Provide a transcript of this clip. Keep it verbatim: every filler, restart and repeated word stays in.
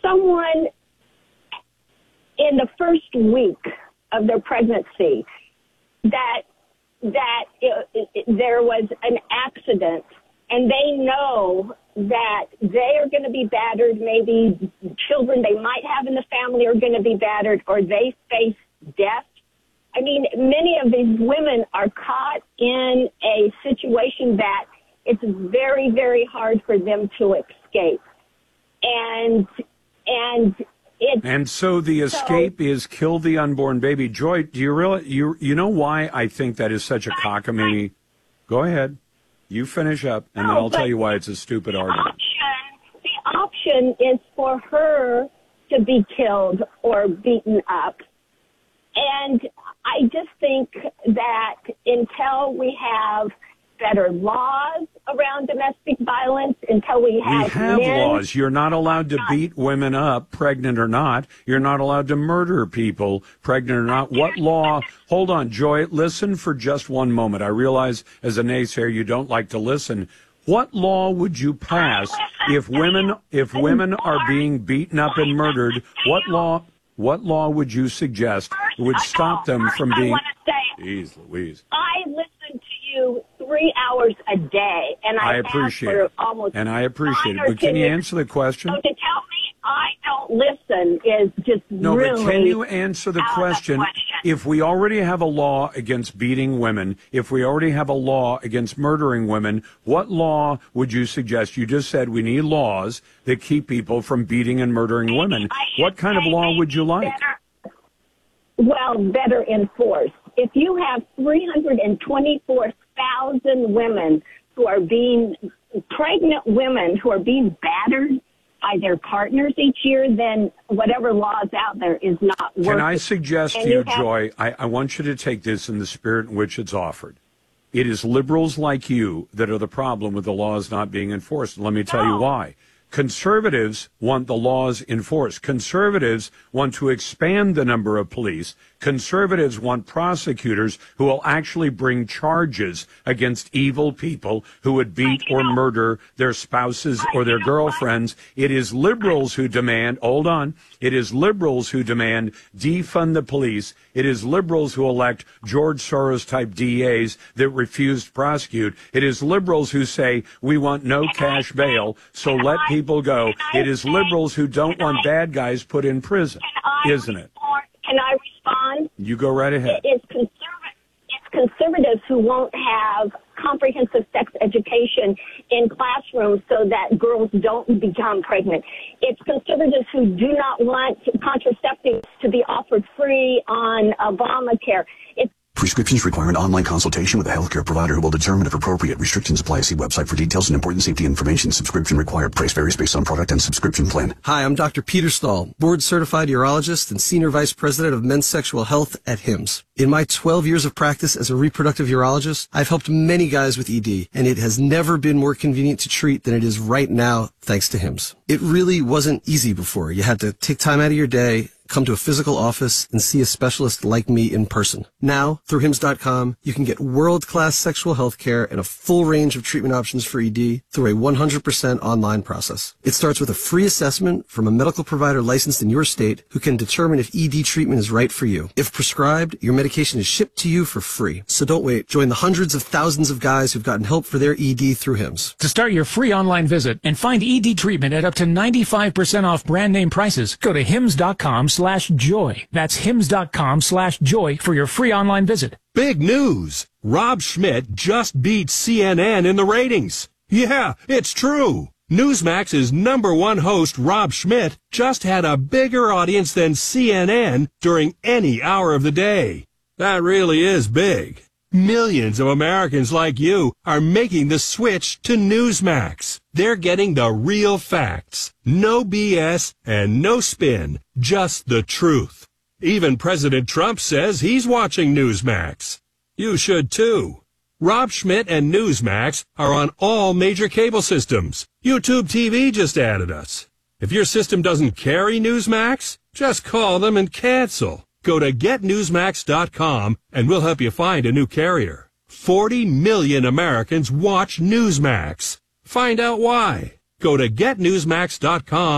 someone in the first week of their pregnancy that that it, it, there was an accident, and they know that they are going to be battered, maybe children they might have in the family are going to be battered, or they face death. I mean, many of these women are caught in a situation that it's very, very hard for them to escape. And and it's... And so the escape so, is kill the unborn baby. Joy, do you really, you, you know why I think that is such a cockamamie? Go ahead. You finish up, and no, then I'll tell you why it's a stupid the argument. Option, the option is for her to be killed or beaten up. And I just think that until we have better laws around domestic violence, until we have We have men, laws. You're not allowed to beat women up, pregnant or not. You're not allowed to murder people, pregnant or not. What law? Hold on, Joy. Listen for just one moment. I realize as a naysayer you don't like to listen. What law would you pass if women if women are being beaten up and murdered? What law? What law would you suggest would stop them from being? Jeez Louise. I listen to you three hours a day, and I, I appreciate for it. Almost and I appreciate it. But can you answer the question? So to tell me I don't listen is just no. really But can you answer the question? question? If we already have a law against beating women, if we already have a law against murdering women, what law would you suggest? You just said we need laws that keep people from beating and murdering women. What kind of law would you like? Better, well, better enforced. If you have three hundred twenty-four thousand women who are being, pregnant women who are being battered by their partners each year, then whatever law is out there is not working. Can I suggest and to you, you have- Joy, I, I want you to take this in the spirit in which it's offered. It is liberals like you that are the problem with the laws not being enforced. And let me tell no. you why. Conservatives want the laws enforced. Conservatives want to expand the number of police. Conservatives want prosecutors who will actually bring charges against evil people who would beat or murder their spouses or their girlfriends. It is liberals who demand, hold on, it is liberals who demand defund the police. It is liberals who elect George Soros-type D As that refuse to prosecute. It is liberals who say we want no cash bail, so let people go. It is liberals who don't want bad guys put in prison, isn't it? Can I respond? You go right ahead. It's conservative. It's conservatives who won't have comprehensive sex education in classrooms so that girls don't become pregnant. It's conservatives who do not want contraceptives to be offered free on Obamacare. It's Prescriptions require an online consultation with a healthcare provider who will determine if appropriate. Restrictions apply. See website for details and important safety information. Subscription required. Price varies based on product and subscription plan. Hi, I'm Doctor Peter Stahl, board-certified urologist and senior vice president of men's sexual health at Hims. In my twelve years of practice as a reproductive urologist, I've helped many guys with E D, and it has never been more convenient to treat than it is right now, thanks to Hims. It really wasn't easy before. You had to take time out of your day, come to a physical office, and see a specialist like me in person. Now, through Hims dot com, you can get world-class sexual health care and a full range of treatment options for E D through a one hundred percent online process. It starts with a free assessment from a medical provider licensed in your state who can determine if E D treatment is right for you. If prescribed, your medication is shipped to you for free. So don't wait. Join the hundreds of thousands of guys who've gotten help for their E D through Hims. To start your free online visit and find E D treatment at up to ninety-five percent off brand name prices, go to Hims dot com slash joy. That's Hims dot com slash joy for your free online visit. Big news! Rob Schmidt just beat C N N in the ratings. Yeah, it's true. Newsmax's number one host, Rob Schmidt, just had a bigger audience than C N N during any hour of the day. That really is big. Millions of Americans like you are making the switch to Newsmax. They're getting the real facts. No B S and no spin. Just the truth. Even President Trump says he's watching Newsmax. You should too. Rob Schmidt and Newsmax are on all major cable systems. YouTube T V just added us. If your system doesn't carry Newsmax, just call them and cancel. Go to get newsmax dot com and we'll help you find a new carrier. forty million Americans watch Newsmax. Find out why. Go to get newsmax dot com.